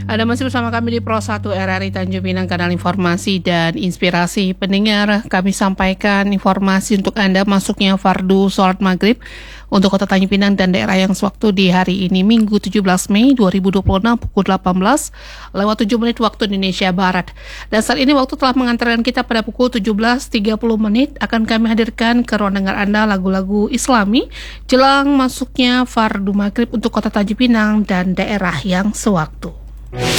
Anda masih bersama kami di Pro 1 RRI Tanjung Pinang, kanal informasi dan inspirasi. Pendengar, kami sampaikan informasi untuk Anda masuknya fardu sholat maghrib untuk Kota Tanjung Pinang dan daerah yang sewaktu di hari ini, Minggu 17 Mei 2026 pukul 18 lewat 7 menit waktu Indonesia Barat. Dan saat ini waktu telah mengantarkan kita pada pukul 17.30 menit. Akan kami hadirkan ke ruang dengar Anda lagu-lagu Islami jelang masuknya fardu maghrib untuk Kota Tanjung Pinang dan daerah yang sewaktu.